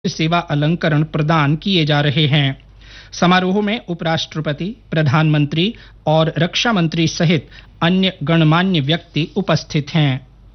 सेवा अलंकरण प्रदान किए जा रहे हैं। समारोह में उपराष्ट्रपति, प्रधानमंत्री और रक्षा मंत्री सहित अन्य गणमान्य व्यक्ति उपस्थित हैं।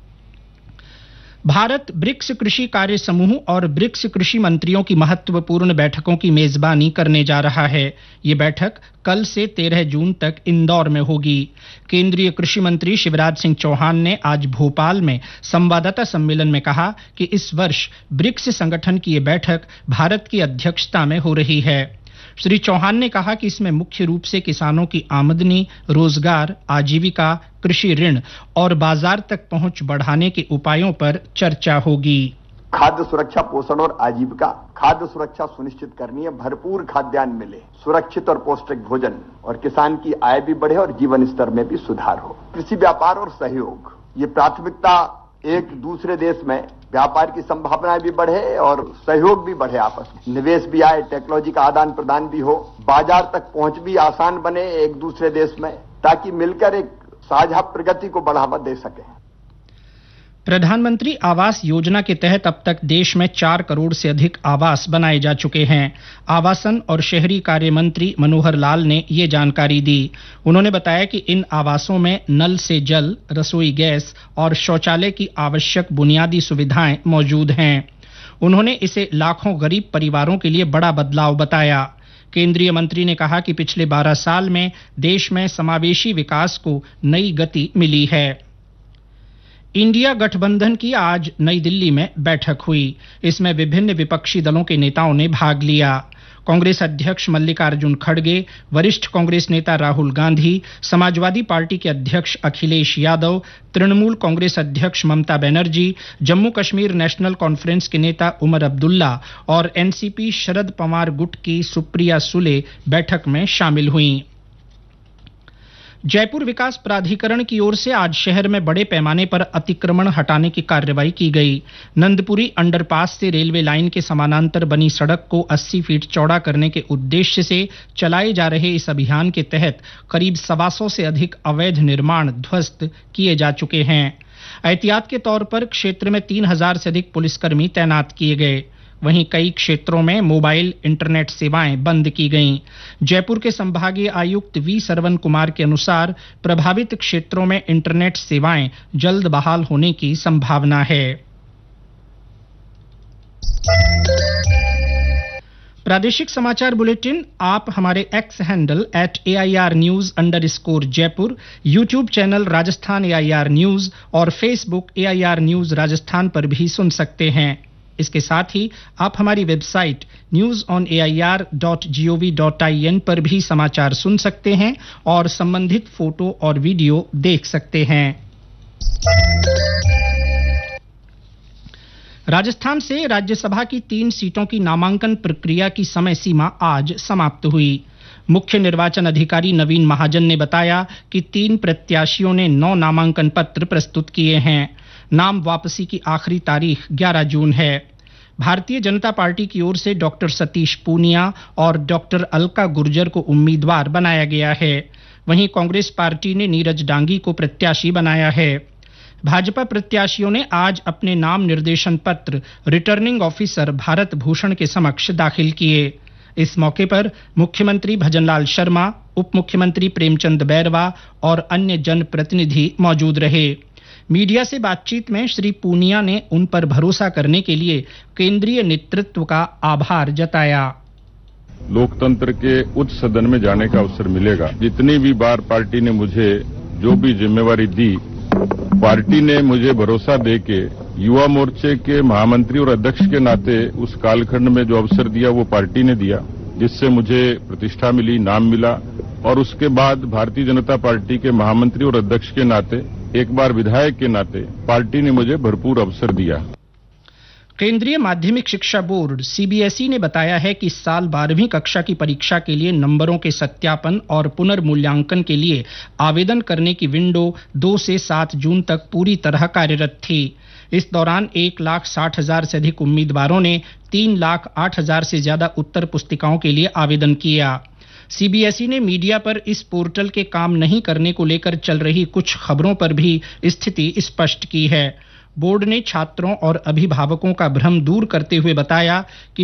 भारत ब्रिक्स कृषि कार्य समूह और ब्रिक्स कृषि मंत्रियों की महत्वपूर्ण बैठकों की मेजबानी करने जा रहा है। ये बैठक कल से 13 जून तक इंदौर में होगी। केंद्रीय कृषि मंत्री शिवराज सिंह चौहान ने आज भोपाल में संवाददाता सम्मेलन में कहा कि इस वर्ष ब्रिक्स संगठन की ये बैठक भारत की अध्यक्षता में हो रही है। श्री चौहान ने कहा कि इसमें मुख्य रूप से किसानों की आमदनी, रोजगार, आजीविका, कृषि ऋण और बाजार तक पहुंच बढ़ाने के उपायों पर चर्चा होगी। खाद्य सुरक्षा, पोषण और आजीविका। खाद्य सुरक्षा सुनिश्चित करनी है, भरपूर खाद्यान्न मिले, सुरक्षित और पौष्टिक भोजन, और किसान की आय भी बढ़े और जीवन स्तर में भी सुधार हो। कृषि व्यापार और सहयोग, ये प्राथमिकता एक दूसरे देश में व्यापार की संभावनाएं भी बढ़े और सहयोग भी बढ़े, आपस में निवेश भी आए, टेक्नोलॉजी का आदान प्रदान भी हो, बाजार तक पहुंच भी आसान बने एक दूसरे देश में, ताकि मिलकर एक साझा प्रगति को बढ़ावा दे सके। प्रधानमंत्री आवास योजना के तहत अब तक देश में 4 करोड़ से अधिक आवास बनाए जा चुके हैं। आवासन और शहरी कार्य मंत्री मनोहर लाल ने ये जानकारी दी। उन्होंने बताया कि इन आवासों में नल से जल, रसोई गैस और शौचालय की आवश्यक बुनियादी सुविधाएं मौजूद हैं। उन्होंने इसे लाखों गरीब परिवारों के लिए बड़ा बदलाव बताया। केंद्रीय मंत्री ने कहा कि पिछले 12 साल में देश में समावेशी विकास को नई गति मिली है। इंडिया गठबंधन की आज नई दिल्ली में बैठक हुई। इसमें विभिन्न विपक्षी दलों के नेताओं ने भाग लिया। कांग्रेस अध्यक्ष मल्लिकार्जुन खड़गे, वरिष्ठ कांग्रेस नेता राहुल गांधी, समाजवादी पार्टी के अध्यक्ष अखिलेश यादव, तृणमूल कांग्रेस अध्यक्ष ममता बनर्जी, जम्मू कश्मीर नेशनल कॉन्फ्रेंस के नेता उमर अब्दुल्ला और एनसीपी शरद पवार गुट की सुप्रिया सुले बैठक में शामिल हुईं। जयपुर विकास प्राधिकरण की ओर से आज शहर में बड़े पैमाने पर अतिक्रमण हटाने की कार्रवाई की गई। नंदपुरी अंडरपास से रेलवे लाइन के समानांतर बनी सड़क को 80 फीट चौड़ा करने के उद्देश्य से चलाए जा रहे इस अभियान के तहत करीब 125 से अधिक अवैध निर्माण ध्वस्त किए जा चुके हैं। एहतियात के तौर पर क्षेत्र में 3000 से अधिक पुलिसकर्मी तैनात किए गए। वहीं कई क्षेत्रों में मोबाइल इंटरनेट सेवाएं बंद की गईं। जयपुर के संभागीय आयुक्त वी सरवन कुमार के अनुसार प्रभावित क्षेत्रों में इंटरनेट सेवाएं जल्द बहाल होने की संभावना है। प्रादेशिक समाचार बुलेटिन आप हमारे x handle @AIRnews_Jaipur, YouTube channel Rajasthan AIR news और फेसबुक AIR न्यूज राजस्थान पर भी सुन सकते हैं। इसके साथ ही आप हमारी वेबसाइट newsonair.gov.in पर भी समाचार सुन सकते हैं और संबंधित फोटो और वीडियो देख सकते हैं। राजस्थान से राज्यसभा की 3 सीटों की नामांकन प्रक्रिया की समय सीमा आज समाप्त हुई। मुख्य निर्वाचन अधिकारी नवीन महाजन ने बताया कि 3 प्रत्याशियों ने 9 नामांकन पत्र प्रस्तुत किए हैं। नाम वापसी की आखिरी तारीख 11 जून है। भारतीय जनता पार्टी की ओर से डॉक्टर सतीश पूनिया और डॉक्टर अलका गुर्जर को उम्मीदवार बनाया गया है। वहीं कांग्रेस पार्टी ने नीरज डांगी को प्रत्याशी बनाया है। भाजपा प्रत्याशियों ने आज अपने नाम निर्देशन पत्र रिटर्निंग ऑफिसर भारत भूषण के समक्ष दाखिल किए। इस मौके पर मुख्यमंत्री भजनलाल शर्मा, उप मुख्यमंत्री प्रेमचंद बैरवा और अन्य जनप्रतिनिधि मौजूद रहे। मीडिया से बातचीत में श्री पूनिया ने उन पर भरोसा करने के लिए केंद्रीय नेतृत्व का आभार जताया। लोकतंत्र के उच्च सदन में जाने का अवसर मिलेगा। जितनी भी बार पार्टी ने मुझे जो भी जिम्मेवारी दी, पार्टी ने मुझे भरोसा देके युवा मोर्चे के महामंत्री और अध्यक्ष के नाते उस कालखंड में जो अवसर दिया वो पार्टी ने दिया, जिससे मुझे प्रतिष्ठा मिली, नाम मिला। और उसके बाद भारतीय जनता पार्टी के महामंत्री और अध्यक्ष के नाते, एक बार विधायक के नाते पार्टी ने मुझे भरपूर अवसर दिया। केंद्रीय माध्यमिक शिक्षा बोर्ड CBSE ने बताया है कि इस साल 12वीं कक्षा की परीक्षा के लिए नंबरों के सत्यापन और पुनर्मूल्यांकन के लिए आवेदन करने की विंडो 2 से 7 जून तक पूरी तरह कार्यरत थी। इस दौरान 1,60,000 से अधिक उम्मीदवारों ने 3,08,000 से ज्यादा उत्तर पुस्तिकाओं के लिए आवेदन किया। CBSE ने मीडिया पर इस पोर्टल के काम नहीं करने को लेकर चल रही कुछ खबरों पर भी स्थिति स्पष्ट की है। बोर्ड ने छात्रों और अभिभावकों का भ्रम दूर करते हुए बताया कि